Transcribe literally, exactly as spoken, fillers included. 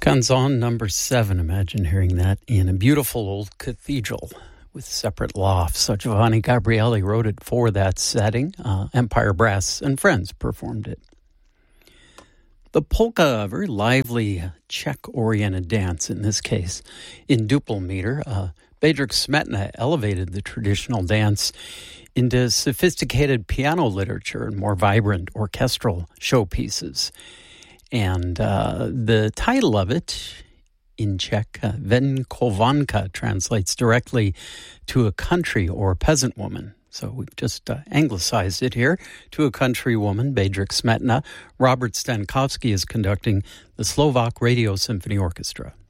Canzon number seven. Imagine hearing that in a beautiful old cathedral with separate lofts. So Giovanni Gabrieli wrote it for that setting. Uh, Empire Brass and Friends performed it. The polka, a very lively Czech-oriented dance in this case, in duple meter. Uh, Bedřich Smetana elevated the traditional dance into sophisticated piano literature and more vibrant orchestral showpieces. And uh, the title of it, in Czech, uh, Venkovanka, translates directly to a country or peasant woman. So we've just uh, anglicized it here to a country woman, Bedřich Smetana. Robert Stankovsky is conducting the Slovak Radio Symphony Orchestra.